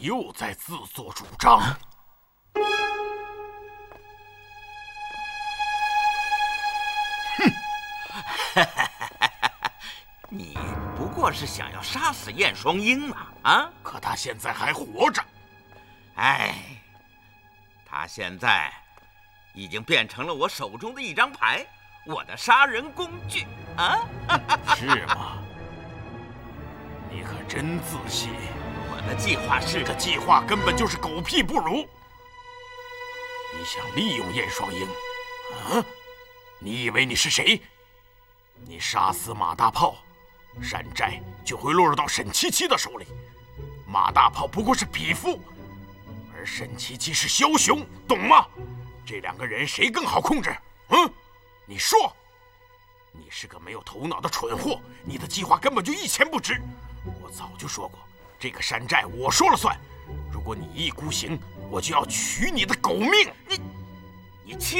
又在自作主张。 哼！你不过是想要杀死燕双鹰嘛？啊！ 可他现在还活着。 哎，他现在已经变成了我手中的一张牌，我的杀人工具啊！ 是吗？你可真自信。 我的计划是…… 这计划根本就是狗屁不如。你想利用燕双鹰？啊？你以为你是谁？你杀死马大炮，山寨就会落入到沈七七的手里。马大炮不过是匹夫，而沈七七是枭雄，懂吗？这两个人谁更好控制？你说。你是个没有头脑的蠢货，你的计划根本就一钱不值。我早就说过，这个山寨我说了算。如果你一意孤行，我就要取你的狗命。 你欺